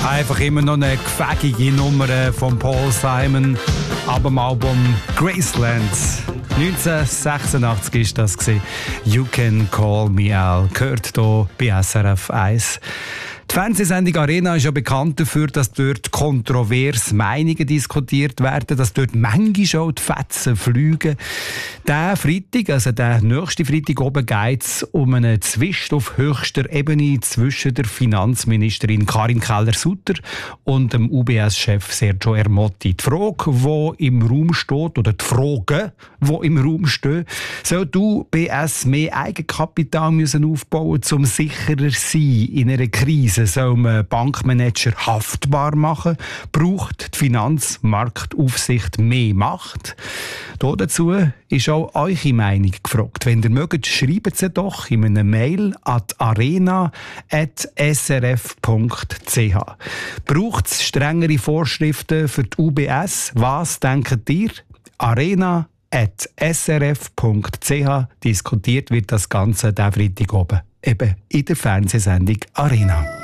Einfach immer noch eine gefäckige Nummer von Paul Simon ab dem Album Graceland. 1986 ist das gewesen. You Can Call Me Al. Gehört hier bei SRF 1. Die Fernsehsendung Arena ist ja bekannt dafür, dass dort kontrovers Meinungen diskutiert werden, dass dort manchmal auch die Fetzen fliegen. Der Freitag, also der nächste Freitag oben, geht es um einen Zwist auf höchster Ebene zwischen der Finanzministerin Karin Keller-Sutter und dem UBS-Chef Sergio Ermotti. Die Frage, die im Raum steht, oder die Fragen, die im Raum stehen, soll die UBS mehr Eigenkapital müssen aufbauen, um sicherer zu sein in einer Krise? Soll man Bankmanager haftbar machen? Braucht die Finanzmarktaufsicht mehr Macht? Dazu ist auch eure Meinung gefragt. Wenn ihr mögt, schreibt sie doch in einer Mail an arena@srf.ch. Braucht es strengere Vorschriften für die UBS? Was denkt ihr? arena@srf.ch. Diskutiert wird das Ganze diesen Freitag oben, eben in der Fernsehsendung Arena.